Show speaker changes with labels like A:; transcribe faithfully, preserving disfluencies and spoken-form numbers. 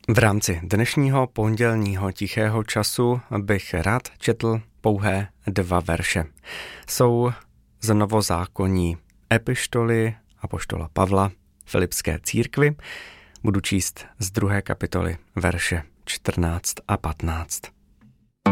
A: V rámci dnešního pondělního tichého času bych rád četl pouhé dva verše. Jsou z novozákonní epištoly apoštola Pavla Filipské církvi. Budu číst z druhé kapitoly verše čtrnáct a patnáct.